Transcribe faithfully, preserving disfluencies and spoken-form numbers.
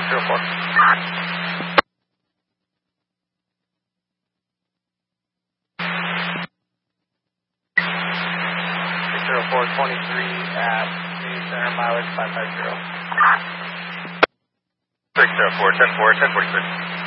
zero four. six zero four twenty-three at Community Center, mileage five five zero. six zero four, ten four, ten forty-six.